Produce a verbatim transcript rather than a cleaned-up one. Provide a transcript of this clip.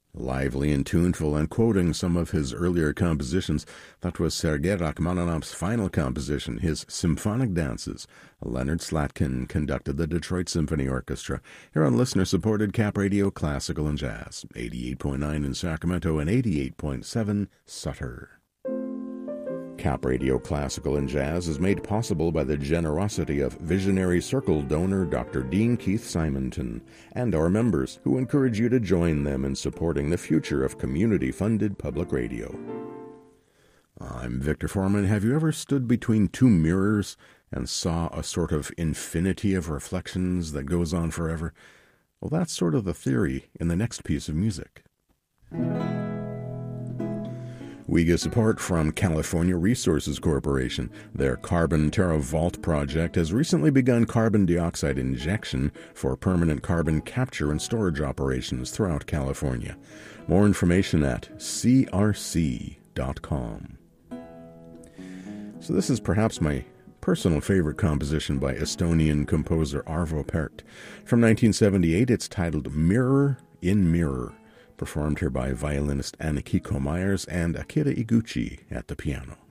Lively and tuneful, and quoting some of his earlier compositions, that was Sergei Rachmaninoff's final composition, his Symphonic Dances. Leonard Slatkin conducted the Detroit Symphony Orchestra, here on listener-supported Cap Radio Classical and Jazz, eighty-eight point nine in Sacramento and eighty-eight point seven Sutter. Cap Radio Classical and Jazz is made possible by the generosity of visionary Circle donor Doctor Dean Keith Simonton and our members, who encourage you to join them in supporting the future of community-funded public radio. I'm Victor Foreman. Have you ever stood between two mirrors and saw a sort of infinity of reflections that goes on forever? Well, that's sort of the theory in the next piece of music. We get support from California Resources Corporation. Their Carbon Terra Vault project has recently begun carbon dioxide injection for permanent carbon capture and storage operations throughout California. More information at c r c dot com. So this is perhaps my personal favorite composition by Estonian composer Arvo Pärt. From nineteen seventy-eight, it's titled Mirror in Mirror, performed here by violinist Annikiko Myers and Akira Iguchi at the piano.